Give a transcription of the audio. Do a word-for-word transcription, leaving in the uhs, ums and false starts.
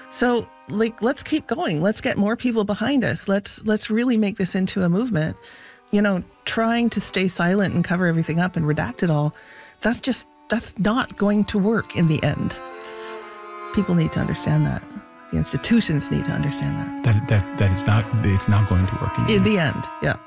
So, like, let's keep going. Let's get more people behind us. Let's let's really make this into a movement. You know, trying to stay silent and cover everything up and redact it all, that's just, that's not going to work in the end. People need to understand that. The institutions need to understand that. That that, that it's not it's not going to work in the In end. the end, yeah.